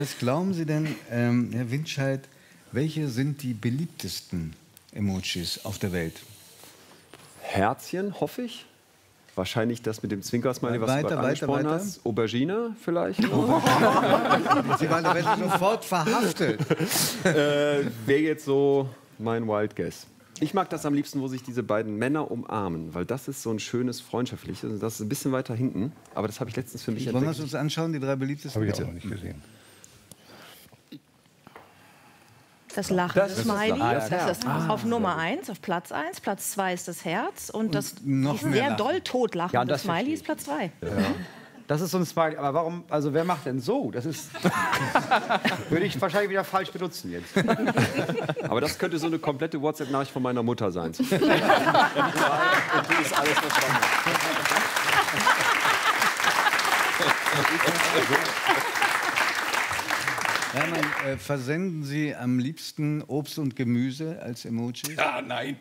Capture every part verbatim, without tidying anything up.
Was glauben Sie denn, ähm, Herr Windscheid, welche sind die beliebtesten Emojis auf der Welt? Herzchen, hoffe ich. Wahrscheinlich das mit dem Zwinkersmiley, was Weiter, du gerade weiter, angesprochen weiter. hast. Aubergine vielleicht. Oh. Sie waren da werden sofort verhaftet. äh, Wäre jetzt so mein Wild Guess. Ich mag das am liebsten, wo sich diese beiden Männer umarmen, weil das ist so ein schönes, freundschaftliches. Das ist ein bisschen weiter hinten, aber das habe ich letztens für mich Wollen wir entdeckt. es uns anschauen, die drei beliebtesten? Habe ich auch noch nicht gesehen. Das Lachen Das des ist das Smiley, Lachen. das, das ist Ah, auf Nummer eins, auf Platz eins. Platz zwei ist das Herz und das noch ist mehr sehr Lachen. doll totlachende Ja, das Smiley verstehe ist Platz zwei. Ja. Das ist so ein Smiley. Aber warum, also wer macht denn so? Das ist, würde ich wahrscheinlich wieder falsch benutzen jetzt. Aber das könnte so eine komplette WhatsApp-Nachricht von meiner Mutter sein. Und du ist alles verstanden. Hermann, äh, versenden Sie am liebsten Obst und Gemüse als Emoji? Ah, nein.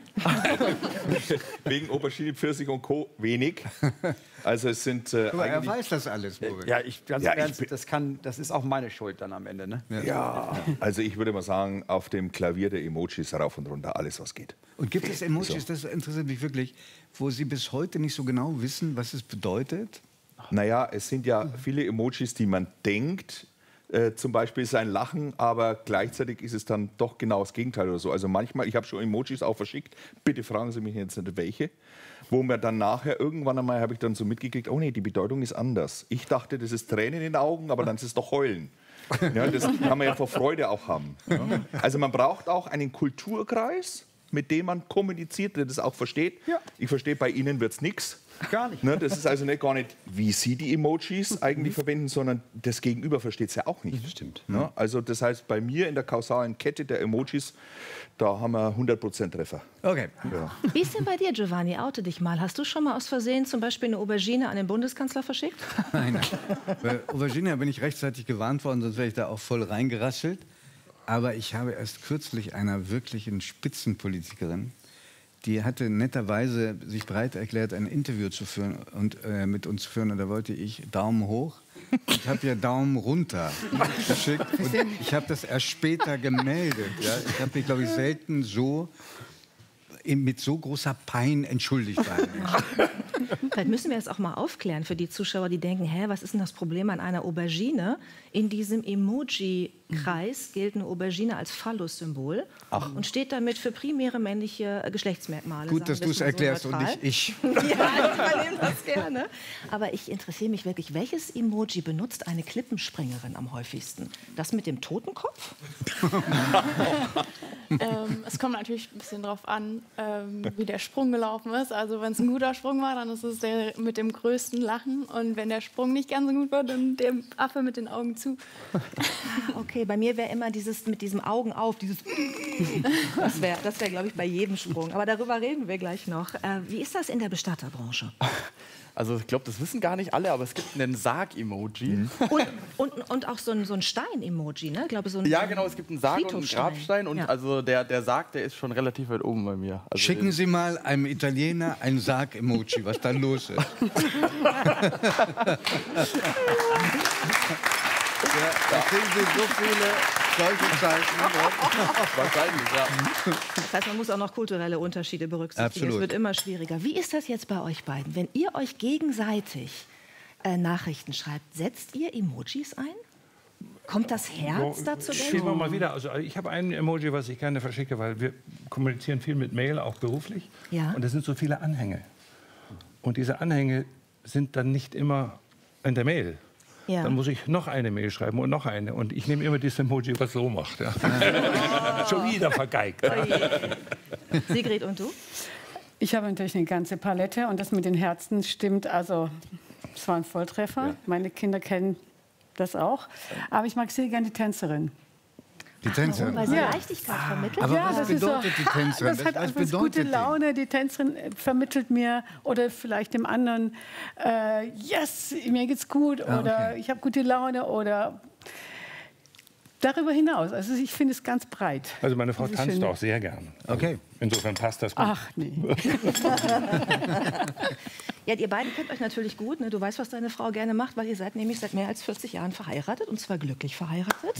Wegen Aubergine, Pfirsich und Co. wenig. Also es sind äh, Aber er eigentlich... weiß das alles, Moritz. Ja, ich ganz Ja, ich ernst, bin- das, kann, das ist auch meine Schuld dann am Ende. Ne? Ja, also ich würde mal sagen, auf dem Klavier der Emojis rauf und runter, alles was geht. Und gibt es Emojis, das interessiert mich wirklich, wo Sie bis heute nicht so genau wissen, was es bedeutet? Naja, es sind ja viele Emojis, die man denkt, äh, zum Beispiel ist ein Lachen, aber gleichzeitig ist es dann doch genau das Gegenteil oder so. Also manchmal, ich habe schon Emojis auch verschickt, bitte fragen Sie mich jetzt nicht welche, wo mir dann nachher irgendwann einmal habe ich dann so mitgekriegt, oh nee, die Bedeutung ist anders. Ich dachte, das ist Tränen in den Augen, aber dann ist es doch Heulen. Ja, das kann man ja vor Freude auch haben. Ja. Also man braucht auch einen Kulturkreis, mit dem man kommuniziert, der das auch versteht. Ja. Ich verstehe, bei Ihnen wird es nichts. Gar nicht. Ne, das ist also nicht gar nicht, wie Sie die Emojis eigentlich verwenden, sondern das Gegenüber versteht es ja auch nicht. Stimmt. Ne? Also das heißt, bei mir in der kausalen Kette der Emojis, da haben wir hundert Prozent Treffer. Okay. Ja. Wie ist denn bei dir, Giovanni? Oute dich mal. Hast du schon mal aus Versehen zum Beispiel eine Aubergine an den Bundeskanzler verschickt? Nein, bei Aubergine bin ich rechtzeitig gewarnt worden, sonst wäre ich da auch voll reingerasselt. Aber ich habe erst kürzlich einer wirklichen Spitzenpolitikerin, die hatte netterweise sich bereit erklärt, ein Interview zu führen und äh, mit uns zu führen. Und da wollte ich Daumen hoch. Ich habe ihr Daumen runter geschickt. Und ich habe das erst später gemeldet. Ja? Ich habe mich, glaube ich, selten so in, mit so großer Pein entschuldigt bei einem Menschen. Vielleicht müssen wir das auch mal aufklären für die Zuschauer, die denken, hä, was ist denn das Problem an einer Aubergine? In diesem Emoji-Kreis gilt eine Aubergine als Phallus-Symbol und steht damit für primäre männliche Geschlechtsmerkmale. Gut, dass sagen du wir es mal so erklärst und neutral. nicht ich. Ja, ich übernehme das gerne. Aber ich interessiere mich wirklich, welches Emoji benutzt eine Klippenspringerin am häufigsten? Das mit dem Totenkopf? ähm, es kommt natürlich ein bisschen drauf an, ähm, wie der Sprung gelaufen ist. Also wenn es ein guter Sprung war, dann ist es der mit dem größten Lachen. Und wenn der Sprung nicht ganz so gut war, dann der Affe mit den Augen zu. Okay, bei mir wäre immer dieses mit diesem Augen auf, dieses das wäre, das wär, glaube ich, bei jedem Sprung. Aber darüber reden wir gleich noch. Äh, wie ist das in der Bestatterbranche? Also ich glaube, das wissen gar nicht alle, aber es gibt einen Sarg-Emoji. Mhm. Und, und, und auch so ein, so ein Stein-Emoji, ne? Ich glaube, so ein, Ja, genau, es gibt einen Sarg und einen Friedhofsstein. Grabstein. Und Ja. also der, der Sarg, der ist schon relativ weit oben bei mir. Also Schicken Sie mal einem Italiener ein Sarg-Emoji, was da los ist. Ja, da kriegen Sie so viele solche Zeichen. wahrscheinlich, ja. Das heißt, man muss auch noch kulturelle Unterschiede berücksichtigen. Absolut. Es wird immer schwieriger. Wie ist das jetzt bei euch beiden? Wenn ihr euch gegenseitig äh, Nachrichten schreibt, setzt ihr Emojis ein? Kommt das Herz dazu? Spielen wir mal wieder. Also ich habe ein Emoji, was ich gerne verschicke, weil wir kommunizieren viel mit Mail, auch beruflich. Ja. Und das sind so viele Anhänge. Und diese Anhänge sind dann nicht immer in der Mail. Ja. Dann muss ich noch eine Mail schreiben und noch eine. Und ich nehme immer dieses Emoji, was so macht. Ja. Schon wieder vergeigt. Oh je. Sigrid, und du? Ich habe natürlich eine ganze Palette und das mit den Herzen stimmt. Also, es war ein Volltreffer. Ja. Meine Kinder kennen das auch. Aber ich mag sehr gerne die Tänzerin. Die Tänzerin. Weil sie Ja. Leichtigkeit vermittelt. Aber ja, was das ist so, bedeutet die Tänzerin? Das hat Was einfach bedeutet gute die? Laune. Die Tänzerin äh, vermittelt mir oder vielleicht dem anderen, äh, yes, mir geht's gut Ah, oder okay. ich habe gute Laune oder darüber hinaus. Also ich finde es ganz breit. Also meine Frau Das ist tanzt schön. auch sehr gern. Also Okay. insofern passt das gut. Ach nee. Ja, ihr beiden kennt euch natürlich gut. Ne? Du weißt, was deine Frau gerne macht, weil ihr seid nämlich seit mehr als vierzig Jahren verheiratet und zwar glücklich verheiratet.